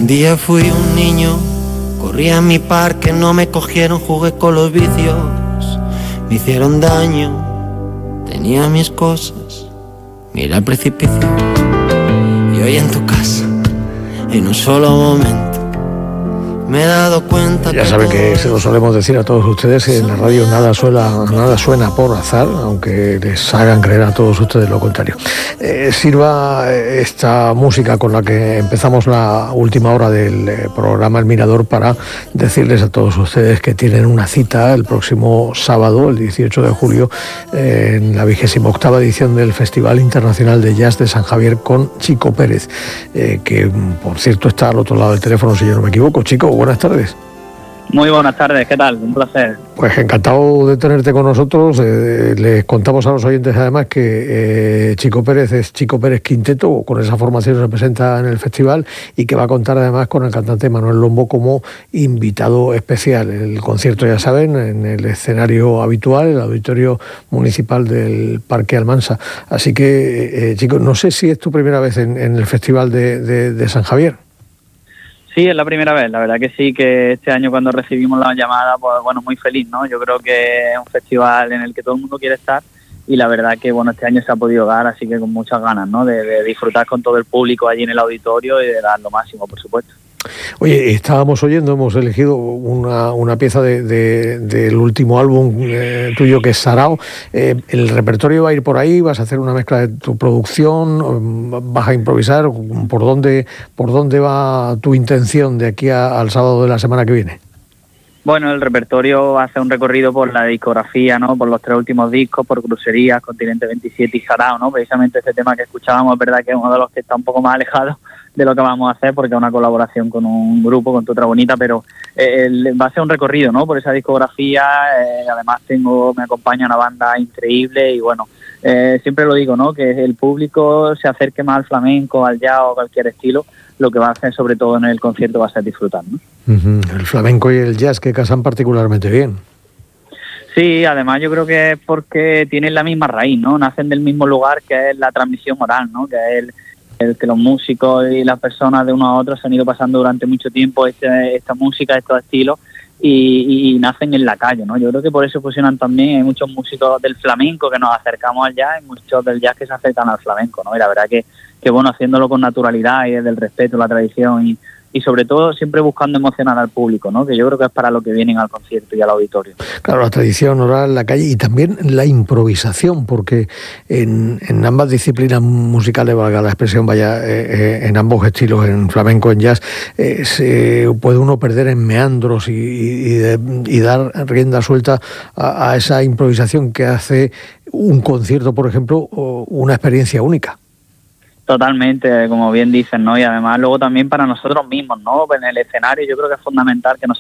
Un día fui un niño, corrí a mi parque, no me cogieron, jugué con los vicios, me hicieron daño, tenía mis cosas, miré al precipicio. Y hoy en tu casa, en un solo momento, me he dado cuenta. Ya saben que se lo solemos decir a todos ustedes, en la radio nada suena por azar, aunque les hagan creer a todos ustedes lo contrario. Sirva esta música con la que empezamos la última hora del programa El Mirador para decirles a todos ustedes que tienen una cita el próximo sábado, el 18 de julio, en la 28ª edición del Festival Internacional de Jazz de San Javier con Chico Pérez, que por cierto está al otro lado del teléfono, si yo no me equivoco. Chico, buenas tardes. Muy buenas tardes, ¿qué tal? Un placer. Pues encantado de tenerte con nosotros. Les contamos a los oyentes además que Chico Pérez es Chico Pérez Quinteto, con esa formación se presenta en el festival y que va a contar además con el cantante Manuel Lombo como invitado especial. El concierto, ya saben, en el escenario habitual, el auditorio municipal del Parque Almansa. Así que, Chico, no sé si es tu primera vez en el festival de San Javier. Sí, es la primera vez, la verdad que sí, que este año cuando recibimos la llamada, pues bueno, muy feliz, ¿no? Yo creo que es un festival en el que todo el mundo quiere estar y la verdad que, bueno, este año se ha podido dar, así que con muchas ganas, ¿no? De disfrutar con todo el público allí en el auditorio y de dar lo máximo, por supuesto. Oye, estábamos oyendo, hemos elegido una pieza del último álbum tuyo, que es Sarao. ¿El repertorio va a ir por ahí? ¿Vas a hacer una mezcla de tu producción? ¿Vas a improvisar? ¿Por dónde va tu intención de aquí al sábado de la semana que viene? Bueno, el repertorio hace un recorrido por la discografía, ¿no? Por los 3 últimos discos, por Crucerías, Continente 27 y Sarao, ¿no? Precisamente este tema que escuchábamos, es verdad que es uno de los que está un poco más alejado de lo que vamos a hacer, porque es una colaboración con un grupo, con Tu Otra Bonita, pero va a ser un recorrido, ¿no? Por esa discografía. Además me acompaña una banda increíble y bueno, siempre lo digo, ¿no? Que el público se acerque más al flamenco, al jazz o cualquier estilo, lo que va a hacer sobre todo en el concierto va a ser disfrutar, ¿no? El flamenco y el jazz que casan particularmente bien. Sí, además yo creo que es porque tienen la misma raíz, ¿no? Nacen del mismo lugar, que es la transmisión oral, ¿no? Que es el que los músicos y las personas de uno a otro se han ido pasando durante mucho tiempo esta música, estos estilos, y nacen en la calle, ¿no? Yo creo que por eso fusionan también. Hay muchos músicos del flamenco que nos acercamos al jazz y muchos del jazz que se acercan al flamenco, ¿no? Y la verdad que bueno, haciéndolo con naturalidad y desde el respeto, la tradición y sobre todo siempre buscando emocionar al público, ¿no? Que yo creo que es para lo que vienen al concierto y al auditorio. Claro, la tradición oral, la calle y también la improvisación, porque en ambas disciplinas musicales, valga la expresión, en ambos estilos, en flamenco, en jazz, se puede uno perder en meandros y dar rienda suelta a esa improvisación que hace un concierto, por ejemplo, una experiencia única. Totalmente, como bien dicen, ¿no? Y además luego también para nosotros mismos, ¿no? En el escenario yo creo que es fundamental que nosotros